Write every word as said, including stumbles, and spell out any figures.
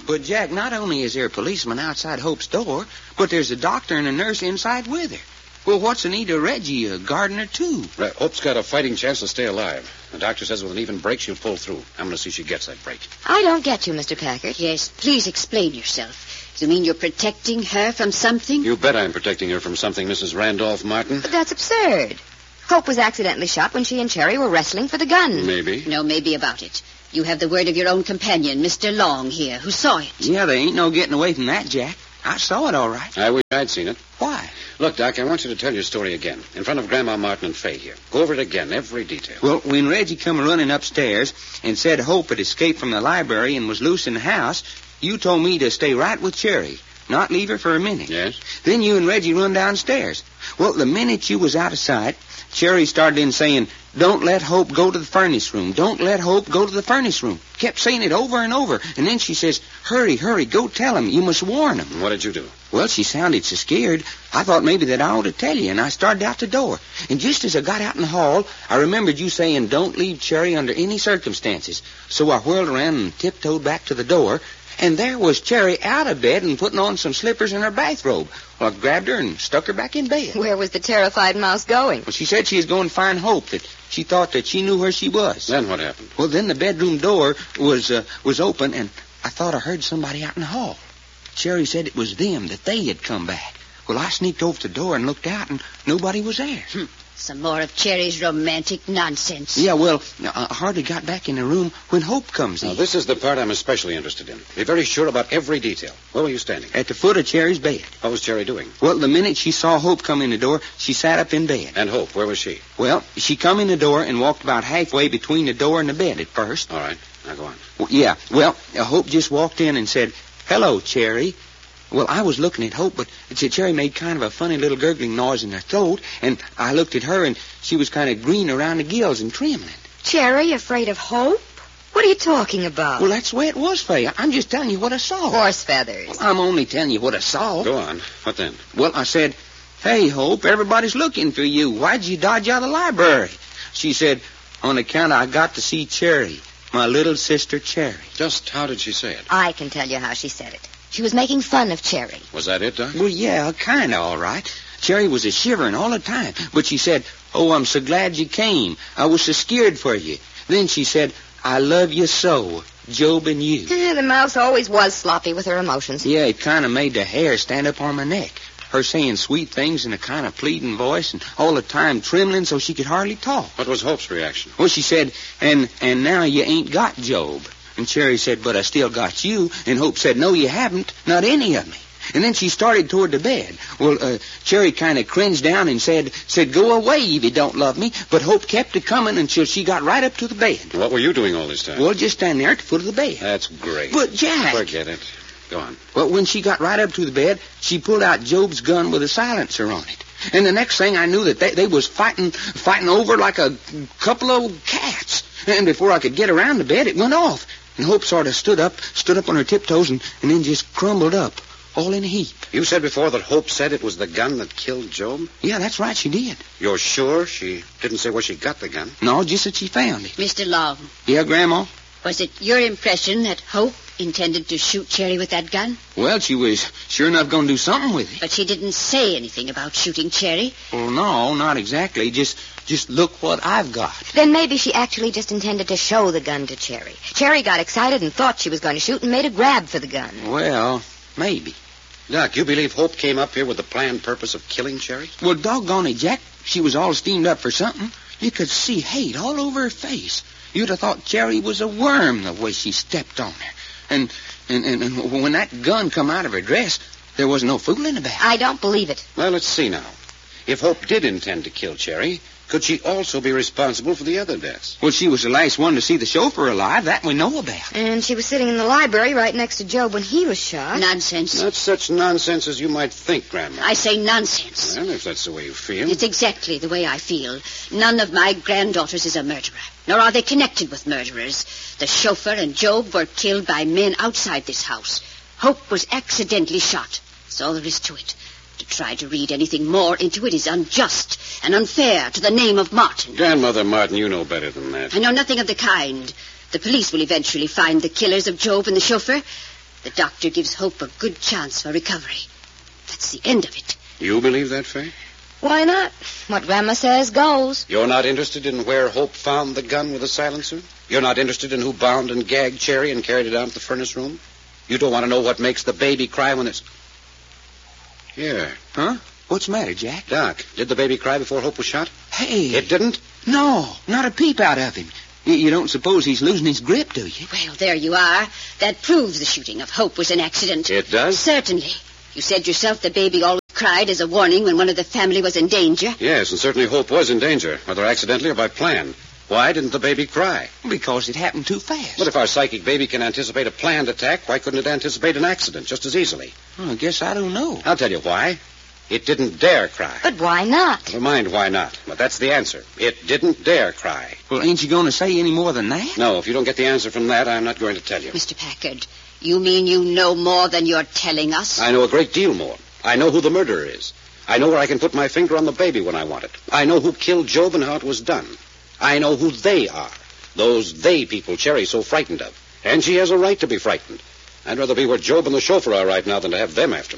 But, Jack, not only is there a policeman outside Hope's door, but there's a doctor and a nurse inside with her. Well, what's the need of Reggie, a gardener, too? Right. Hope's got a fighting chance to stay alive. The doctor says with an even break, she'll pull through. I'm going to see she gets that break. I don't get you, Mister Packard. Yes, please explain yourself. You mean you're protecting her from something? You bet I'm protecting her from something, Missus Randolph Martin. But that's absurd. Hope was accidentally shot when she and Cherry were wrestling for the gun. Maybe. No, maybe about it. You have the word of your own companion, Mister Long here, who saw it. Yeah, there ain't no getting away from that, Jack. I saw it all right. I wish I'd seen it. Why? Look, Doc, I want you to tell your story again, in front of Grandma Martin and Fay here. Go over it again, every detail. Well, when Reggie come running upstairs and said Hope had escaped from the library and was loose in the house, you told me to stay right with Cherry, not leave her for a minute. Yes? Then you and Reggie run downstairs. Well, the minute you was out of sight, Cherry started in saying, "Don't let Hope go to the furnace room. Don't let Hope go to the furnace room." Kept saying it over and over. And then she says, "Hurry, hurry, go tell him. You must warn him." What did you do? Well, she sounded so scared, I thought maybe that I ought to tell you, and I started out the door. And just as I got out in the hall, I remembered you saying, "Don't leave Cherry under any circumstances." So I whirled around and tiptoed back to the door, and there was Cherry out of bed and putting on some slippers and her bathrobe. Well, I grabbed her and stuck her back in bed. Where was the terrified mouse going? Well, she said she was going to find Hope, that she thought that she knew where she was. Then what happened? Well, then the bedroom door was uh, was open, and I thought I heard somebody out in the hall. Cherry said it was them, that they had come back. Well, I sneaked over to the door and looked out, and nobody was there. Hmm. Some more of Cherry's romantic nonsense. Yeah, well, I hardly got back in the room when Hope comes Now, in. this is the part I'm especially interested in. Be very sure about every detail. Where were you standing? At the foot of Cherry's bed. What was Cherry doing? Well, the minute she saw Hope come in the door, she sat up in bed. And Hope, where was she? Well, she come in the door and walked about halfway between the door and the bed at first. All right. Now go on. Well, yeah, well, uh, Hope just walked in and said, "Hello, Cherry." Well, I was looking at Hope, but Cherry made kind of a funny little gurgling noise in her throat, and I looked at her, and she was kind of green around the gills and trembling. Cherry afraid of Hope? What are you talking about? Well, that's the way it was, Fay. I'm just telling you what I saw. Horse feathers. Well, I'm only telling you what I saw. Go on. What then? Well, I said, "Hey, Hope, everybody's looking for you. Why'd you dodge out of the library?" She said, "On account I got to see Cherry, my little sister Cherry." Just how did she say it? I can tell you how she said it. She was making fun of Cherry. Was that it, Doc? Well, yeah, kind of all right. Cherry was a shivering all the time, but she said, "Oh, I'm so glad you came. I was so scared for you." Then she said, "I love you so, Job and you." The mouse always was sloppy with her emotions. Yeah, it kind of made the hair stand up on my neck. Her saying sweet things in a kind of pleading voice and all the time trembling so she could hardly talk. What was Hope's reaction? Well, she said, and and now you ain't got Job. And Cherry said, "But I still got you." And Hope said, "No, you haven't. Not any of me." And then she started toward the bed. Well, uh, Cherry kind of cringed down and said, said, "Go away if you don't love me." But Hope kept it coming until she got right up to the bed. What were you doing all this time? Well, just standing there at the foot of the bed. That's great. But, Jack... Forget it. Go on. Well, when she got right up to the bed, she pulled out Job's gun with a silencer on it. And the next thing I knew that they, they was fighting, fighting over like a couple of cats. And before I could get around the bed, it went off. And Hope sort of stood up, stood up on her tiptoes, and, and then just crumbled up, all in a heap. You said before that Hope said it was the gun that killed Job? Yeah, that's right, she did. You're sure she didn't say where she got the gun? No, just that she found it. Mister Long. Yeah, Grandma? Was it your impression that Hope intended to shoot Cherry with that gun? Well, she was sure enough going to do something with it. But she didn't say anything about shooting Cherry. Well, no, not exactly. Just just look what I've got. Then maybe she actually just intended to show the gun to Cherry. Cherry got excited and thought she was going to shoot and made a grab for the gun. Well, maybe. Doc, you believe Hope came up here with the planned purpose of killing Cherry? Well, doggone it, Jack. She was all steamed up for something. You could see hate all over her face. You'd have thought Cherry was a worm the way she stepped on her. And, and, and, and when that gun come out of her dress, there was no fooling about it. I don't believe it. Well, let's see now. If Hope did intend to kill Cherry, could she also be responsible for the other deaths? Well, she was the last one to see the chauffeur alive. That we know about. And she was sitting in the library right next to Job when he was shot. Nonsense. Not such nonsense as you might think, Grandma. I say nonsense. Well, if that's the way you feel. It's exactly the way I feel. None of my granddaughters is a murderer, nor are they connected with murderers. The chauffeur and Job were killed by men outside this house. Hope was accidentally shot. That's all there is to it. To try to read anything more into it is unjust and unfair to the name of Martin. Grandmother Martin, you know better than that. I know nothing of the kind. The police will eventually find the killers of Job and the chauffeur. The doctor gives Hope a good chance for recovery. That's the end of it. You believe that, Fay? Why not? What Grandma says goes. You're not interested in where Hope found the gun with the silencer? You're not interested in who bound and gagged Cherry and carried it out to the furnace room? You don't want to know what makes the baby cry when it's... Here. Huh? What's the matter, Jack? Doc, did the baby cry before Hope was shot? Hey. It didn't? No, not a peep out of him. You, you don't suppose he's losing his grip, do you? Well, there you are. That proves the shooting of Hope was an accident. It does? Certainly. You said yourself the baby always cried as a warning when one of the family was in danger. Yes, and certainly Hope was in danger, whether accidentally or by plan. Why didn't the baby cry? Because it happened too fast. But if our psychic baby can anticipate a planned attack, why couldn't it anticipate an accident just as easily? Well, I guess I don't know. I'll tell you why. It didn't dare cry. But why not? Never mind why not. But that's the answer. It didn't dare cry. Well, ain't you going to say any more than that? No, if you don't get the answer from that, I'm not going to tell you. Mister Packard, you mean you know more than you're telling us? I know a great deal more. I know who the murderer is. I know where I can put my finger on the baby when I want it. I know who killed Job and how it was done. I know who they are. Those they people Cherry's so frightened of. And she has a right to be frightened. I'd rather be where Job and the chauffeur are right now than to have them after me.